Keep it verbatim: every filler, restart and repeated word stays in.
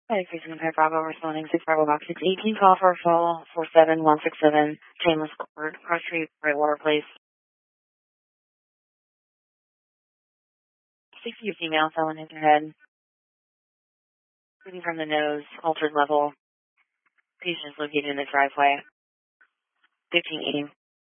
Hi, Freezing Empire Bravo responding six Bravo Box six eighteen call for a fall four seven one six seven Shameless Court, Cross Street, Brightwater Place. sixty female felon hit their head. Bleeding from the nose, altered level. Patient is located in the driveway. fifteen eighty.